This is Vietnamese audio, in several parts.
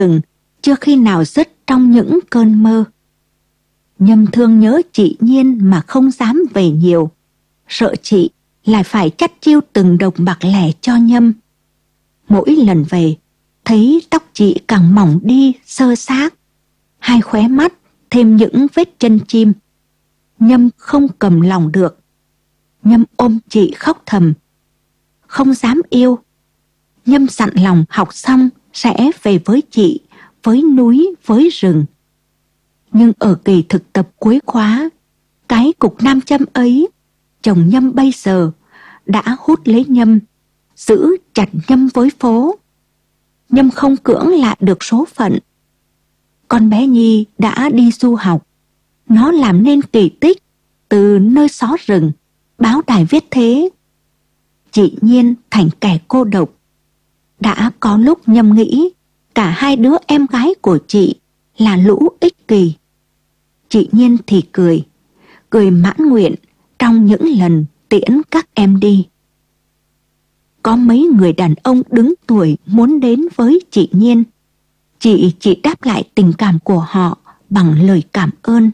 rừng, chưa khi nào dứt trong những cơn mơ. Nhâm thương nhớ chị Nhiên mà không dám về nhiều, sợ chị lại phải chắt chiu từng đồng bạc lẻ cho Nhâm. Mỗi lần về, thấy tóc chị càng mỏng đi xơ xác, hai khóe mắt thêm những vết chân chim. Nhâm không cầm lòng được. Nhâm ôm chị khóc thầm. Không dám yêu. Nhâm dặn lòng học xong sẽ về với chị, với núi, với rừng. Nhưng ở kỳ thực tập cuối khóa, cái cục nam châm ấy, chồng Nhâm bây giờ đã hút lấy Nhâm, giữ chặt Nhâm với phố. Nhâm không cưỡng lại được số phận. Con bé Nhi đã đi du học. Nó làm nên kỳ tích từ nơi xó rừng, báo đài viết thế. Chị Nhiên thành kẻ cô độc. Đã có lúc Nhâm nghĩ cả hai đứa em gái của chị là lũ ích kỳ. Chị Nhiên thì cười, cười mãn nguyện trong những lần tiễn các em đi. Có mấy người đàn ông đứng tuổi muốn đến với chị Nhiên. Chị chỉ đáp lại tình cảm của họ bằng lời cảm ơn.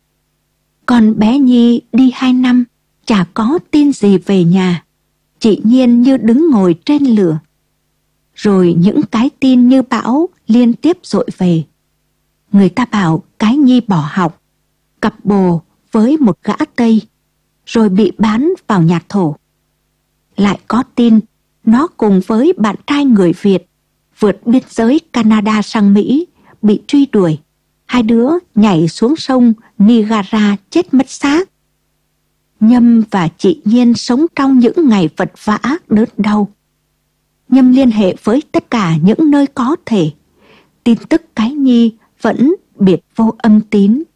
Con bé Nhi đi 2 năm, chả có tin gì về nhà. Chị Nhiên như đứng ngồi trên lửa. Rồi những cái tin như bão liên tiếp dội về. Người ta bảo cái Nhi bỏ học, cặp bồ với một gã Tây, rồi bị bán vào nhà thổ. Lại có tin nó cùng với bạn trai người Việt vượt biên giới Canada sang Mỹ, bị truy đuổi. Hai đứa nhảy xuống sông Niagara chết mất xác. Nhâm và chị Nhiên sống trong những ngày vật vã đớn đau. Nhâm liên hệ với tất cả những nơi có thể. Tin tức cái Nhi vẫn biệt vô âm tín.